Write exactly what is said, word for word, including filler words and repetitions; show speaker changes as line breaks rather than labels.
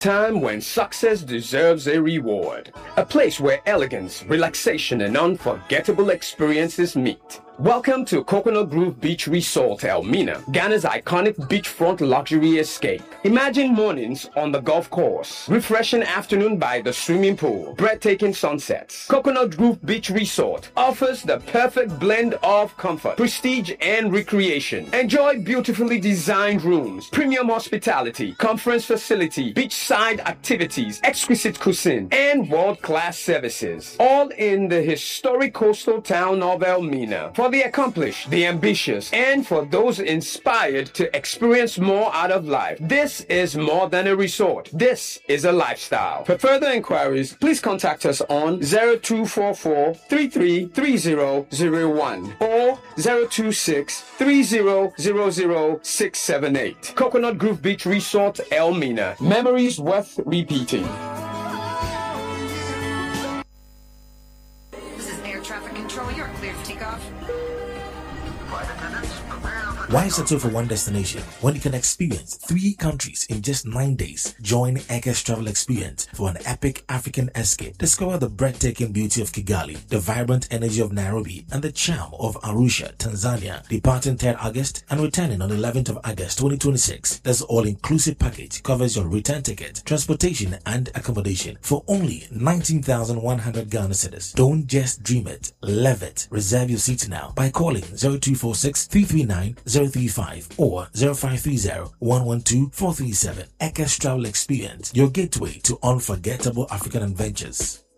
Time when success deserves a reward. A place where elegance, relaxation, and unforgettable experiences meet. Welcome to Coconut Grove Beach Resort, Elmina, Ghana's iconic beachfront luxury escape. Imagine mornings on the golf course, refreshing afternoon by the swimming pool, breathtaking sunsets. Coconut Grove Beach Resort offers the perfect blend of comfort, prestige, and recreation. Enjoy beautifully designed rooms, premium hospitality, conference facility, beachside activities, exquisite cuisine, and world-class services. All in the historic coastal town of Elmina. For the accomplished, the ambitious, and for those inspired to experience more out of life, this is more than a resort. This is a lifestyle. For further inquiries, please contact us on zero two four four, three three three zero zero one or zero two six, three zero zero zero six seven eight. Coconut Grove Beach Resort, Elmina. Memories worth repeating.
This is air traffic control. You're clear to take off.
Why settle for one destination when you can experience three countries in just nine days? Join Ekes Travel Experience for an epic African escape. Discover the breathtaking beauty of Kigali, the vibrant energy of Nairobi, and the charm of Arusha, Tanzania. Departing third August and returning on eleventh of August twenty twenty-six. This all-inclusive package covers your return ticket, transportation, and accommodation for only nineteen thousand one hundred Ghana cedis. Don't just dream it, live it. Reserve your seat now by calling zero two four six, three three nine, zero three five or zero five three zero, one one two, four three seven. Ekes Travel Experience, your gateway to unforgettable African adventures.